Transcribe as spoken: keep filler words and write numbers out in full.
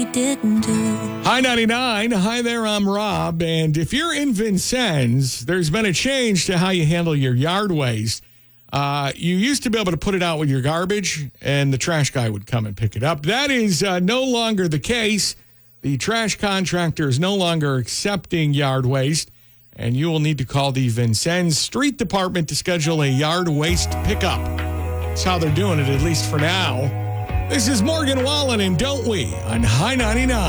didn't do. Hi ninety-nine. Hi there, I'm Rob. And if you're in Vincennes, there's been a change to how you handle your yard waste. Uh, you used to be able to put it out with your garbage, and the trash guy would come and pick it up. That is uh, no longer the case. The trash contractor is no longer accepting yard waste, and you will need to call the Vincennes Street Department to schedule a yard waste pickup. That's how they're doing it, at least for now. This is Morgan Wallen and Don't We on High ninety-nine.